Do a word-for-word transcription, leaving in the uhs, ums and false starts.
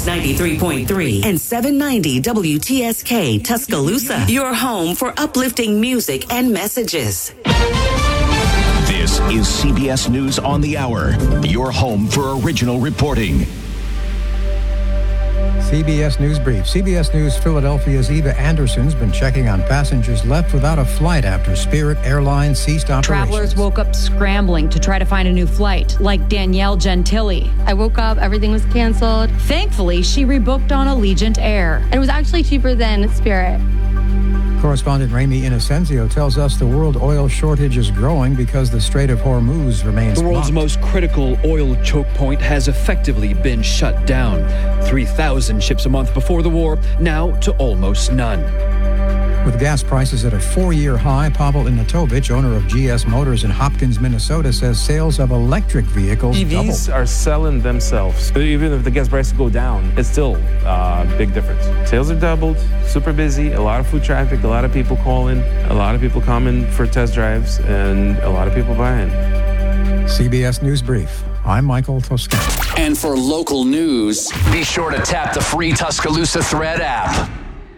ninety-three point three and seven ninety W T S K Tuscaloosa. Your home for uplifting music and messages. This is C B S News on the Hour, your home for original reporting. C B S News Brief. C B S News Philadelphia's Eva Anderson's been checking on passengers left without a flight after Spirit Airlines ceased operations. Travelers woke up scrambling to try to find a new flight, like Danielle Gentili. I woke up, everything was canceled. Thankfully, she rebooked on Allegiant Air. It was actually cheaper than Spirit. Correspondent Ramy Inocencio tells us the world oil shortage is growing because the Strait of Hormuz remains The world's blocked. most critical oil choke point has effectively been shut down. three thousand ships a month before the war, now to almost none. With gas prices at a four-year high, Pavel Inatovich, owner of G S Motors in Hopkins, Minnesota, says sales of electric vehicles E Vs doubled. are selling themselves. Even if the gas prices go down, it's still a uh, big difference. Sales are doubled, super busy, a lot of foot traffic, a lot of people calling, a lot of people coming for test drives, and a lot of people buying. C B S News Brief. I'm Michael Toscano. And for local news, be sure to tap the free Tuscaloosa Thread app.